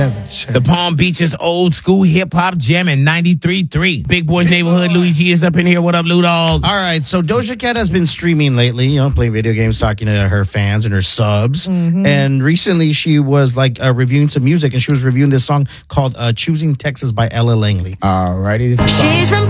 The Palm Beaches old school hip hop jam in 93.3. Big Boys Neighborhood. Louis G is up in here. What up, Lou Dog? All right, so Doja Cat has been streaming lately, playing video games, talking to her fans and her subs. Mm-hmm. And recently she was reviewing some music, and she was reviewing this song called Choosing Texas by Ella Langley. All righty. She's from